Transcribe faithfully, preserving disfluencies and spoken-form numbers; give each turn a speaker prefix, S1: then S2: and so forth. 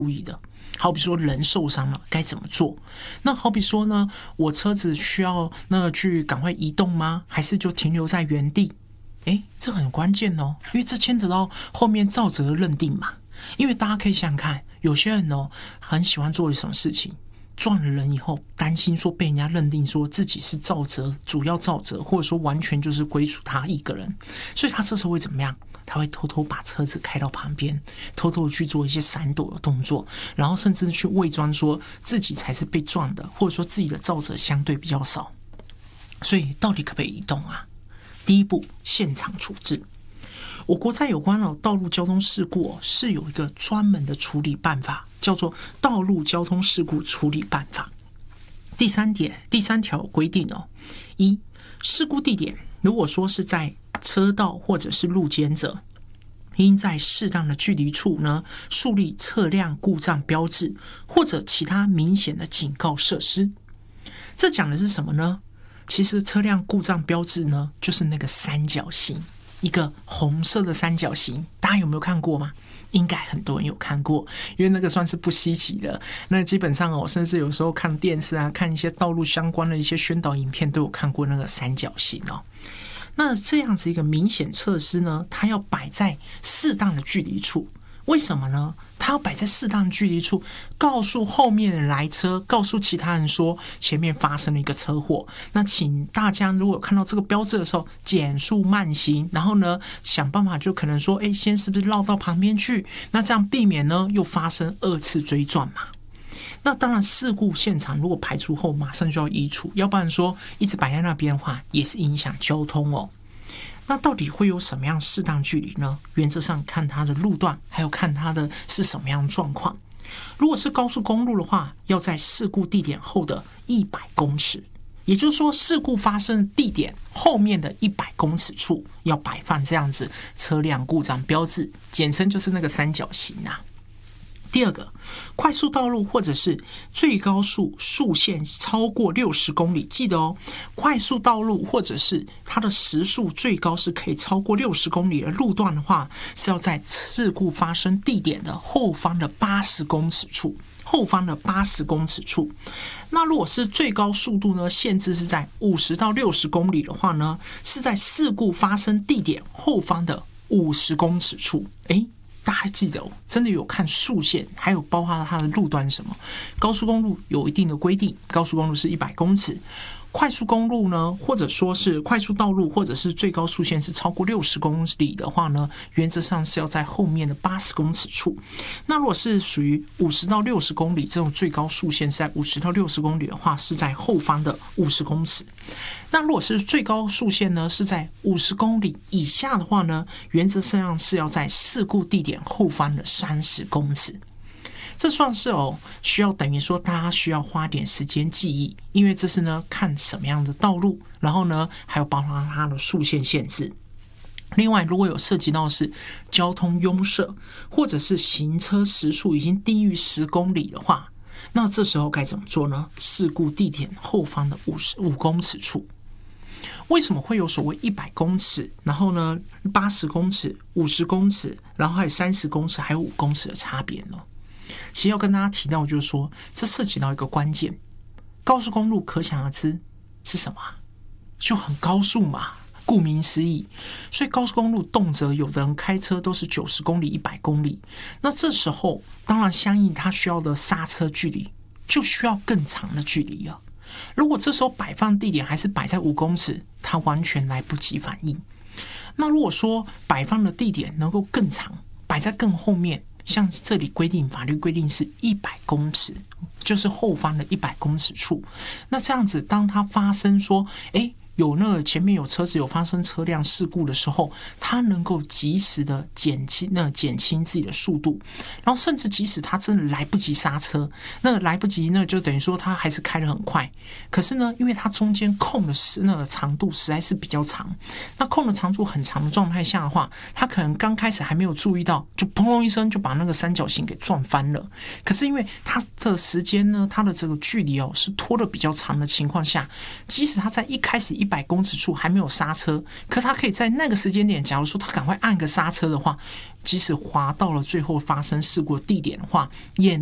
S1: 注意的。好比说人受伤了该怎么做？那好比说呢，我车子需要那个去赶快移动吗？还是就停留在原地？诶，这很关键哦，因为这牵扯到后面肇责认定嘛。因为大家可以想想看，有些人哦很喜欢做什么事情，撞了人以后，担心说被人家认定说自己是肇责，主要肇责，或者说完全就是归属他一个人，所以他这时候会怎么样？他会偷偷把车子开到旁边，偷偷去做一些闪躲的动作，然后甚至去伪装说自己才是被撞的，或者说自己的肇责相对比较少。所以到底可不可以移动啊？第一步，现场处置。我国在有关哦道路交通事故哦是有一个专门的处理办法，叫做《道路交通事故处理办法》。第三点，第三条规定哦，一，事故地点如果说是在车道或者是路肩者，应在适当的距离处呢树立测量故障标志或者其他明显的警告设施。这讲的是什么呢？其实测量故障标志呢，就是那个三角形，一个红色的三角形，大家有没有看过吗？应该很多人有看过，因为那个算是不稀奇的。那基本上哦，甚至有时候看电视啊，看一些道路相关的一些宣导影片，都有看过那个三角形哦。那这样子一个明显设施呢，它要摆在适当的距离处。为什么呢？它要摆在适当的距离处，告诉后面的来车，告诉其他人说前面发生了一个车祸。那请大家如果看到这个标志的时候，减速慢行，然后呢想办法就可能说，哎，先是不是绕到旁边去？那这样避免呢又发生二次追撞嘛。那当然，事故现场如果排除后，马上就要移除，要不然说一直摆在那边的话，也是影响交通哦。那到底会有什么样适当距离呢？原则上看它的路段，还有看它的是什么样的状况。如果是高速公路的话，要在事故地点后的一百公尺，也就是说，事故发生的地点后面的一百公尺处要摆放这样子车辆故障标志，简称就是那个三角形啊。第二个，快速道路或者是最高速速限超过六十公里，记得哦，快速道路或者是它的时速最高是可以超过六十公里的路段的话，是要在事故发生地点的后方的八十公尺处，后方的八十公尺处。那如果是最高速度呢，限制是在五十到六十公里的话呢，是在事故发生地点后方的五十公尺处。诶大家记得哦，真的有看速限，还有包括它的路段是什么。高速公路有一定的规定，高速公路是一百公尺，快速公路呢，或者说是快速道路，或者是最高速限是超过六十公里的话呢，原则上是要在后面的八十公尺处。那如果是属于五十到六十公里这种最高速限是在五十到六十公里的话，是在后方的五十公尺。那如果是最高速限呢是在五十公里以下的话呢，原则上是要在事故地点后方的三十公尺。这算是哦，需要等于说大家需要花点时间记忆，因为这是呢看什么样的道路，然后呢还有包括它的速限限制。另外，如果有涉及到是交通拥塞，或者是行车时速已经低于十公里的话，那这时候该怎么做呢？事故地点后方的五十五公尺处。为什么会有所谓一百公尺，然后呢八十公尺、五十公尺，然后还有三十公尺，还有五公尺的差别呢？其实要跟大家提到就是说，这涉及到一个关键，高速公路可想而知是什么？就很高速嘛，顾名思义。所以高速公路动辄有的人开车都是九十公里、一百公里，那这时候当然相应它需要的刹车距离就需要更长的距离啊。如果这时候摆放地点还是摆在五公尺，它完全来不及反应。那如果说摆放的地点能够更长，摆在更后面，像这里规定，法律规定是一百公尺，就是后方的一百公尺处。那这样子，当它发生说，诶有那个前面有车子有发生车辆事故的时候，它能够及时的减轻那减轻自己的速度，然后甚至即使它真的来不及刹车，那来不及呢，就等于说它还是开得很快。可是呢，因为它中间空的那个长度实在是比较长，那空的长度很长的状态下的话，它可能刚开始还没有注意到，就砰隆一声就把那个三角形给撞翻了。可是因为它的时间呢，它的这个距离哦是拖得比较长的情况下，即使它在一开始一百公尺处还没有刹车，可他可以在那个时间点，假如说他赶快按个刹车的话，即使滑到了最后发生事故的地点的话，也